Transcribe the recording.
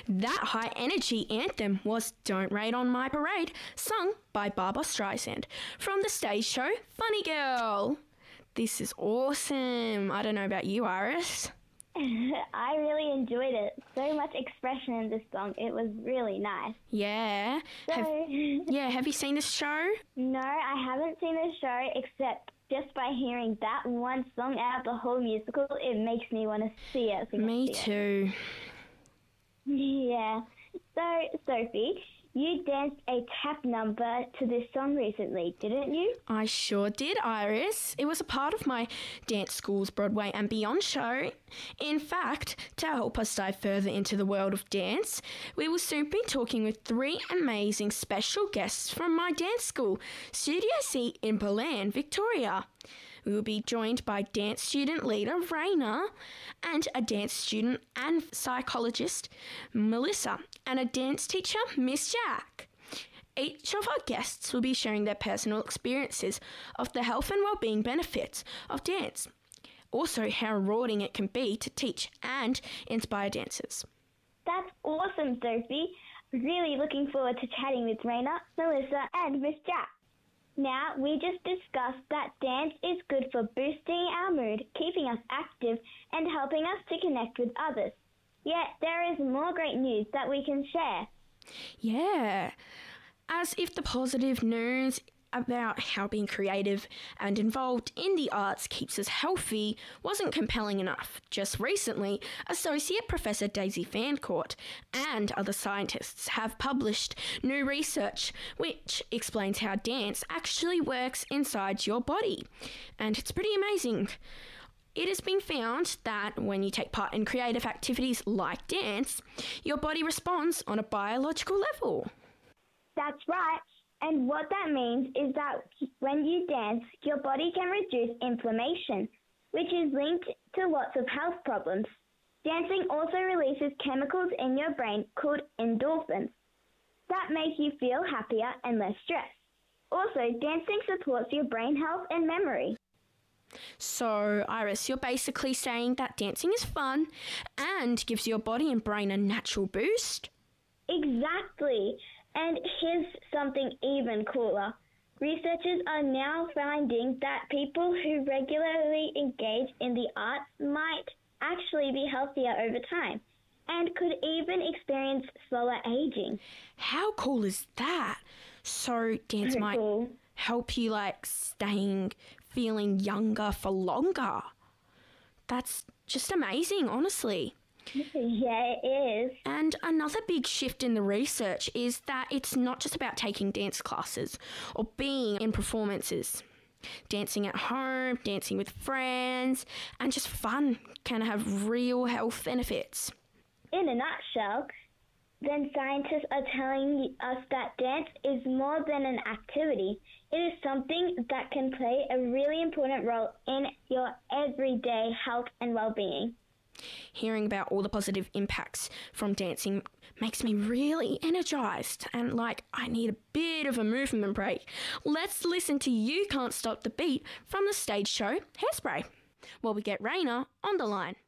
That high energy anthem was Don't Rain on My Parade, sung by Barbra Streisand from the stage show Funny Girl. This is awesome. I don't know about you, Iris. I really enjoyed it. So much expression in this song. It was really nice. Yeah. Have you seen this show? No, I haven't seen the show except just by hearing that one song out of the whole musical, it makes me want to see it. Me too. Yeah. So, Sophie, you danced a tap number to this song recently, didn't you? I sure did, Iris. It was a part of my Dance School's Broadway and Beyond show. In fact, to help us dive further into the world of dance, we will soon be talking with 3 amazing special guests from my dance school, Studio C in Belen, Victoria. We will be joined by dance student leader Raina and a dance student and psychologist Melissa and a dance teacher Miss Jack. Each of our guests will be sharing their personal experiences of the health and well-being benefits of dance. Also, how rewarding it can be to teach and inspire dancers. That's awesome, Sophie. Really looking forward to chatting with Raina, Melissa and Miss Jack. Now, we just discussed that dance is good for boosting our mood, keeping us active, and helping us to connect with others. Yet, there is more great news that we can share. Yeah, as if the positive news about how being creative and involved in the arts keeps us healthy wasn't compelling enough. Just recently, Associate Professor Daisy Fancourt and other scientists have published new research which explains how dance actually works inside your body. And it's pretty amazing. It has been found that when you take part in creative activities like dance, your body responds on a biological level. That's right. And what that means is that when you dance, your body can reduce inflammation, which is linked to lots of health problems. Dancing also releases chemicals in your brain called endorphins that make you feel happier and less stressed. Also, dancing supports your brain health and memory. So, Iris, you're basically saying that dancing is fun and gives your body and brain a natural boost? Exactly. And here's something even cooler. Researchers are now finding that people who regularly engage in the arts might actually be healthier over time and could even experience slower aging. How cool is that? So dance might help you feeling younger for longer. That's just amazing, honestly. Yeah, it is. And another big shift in the research is that it's not just about taking dance classes or being in performances. Dancing at home, dancing with friends, and just fun can have real health benefits. In a nutshell, then scientists are telling us that dance is more than an activity. It is something that can play a really important role in your everyday health and well-being. Hearing about all the positive impacts from dancing makes me really energized and I need a bit of a movement break. Let's listen to You Can't Stop the Beat from the stage show Hairspray while we get Raina on the line.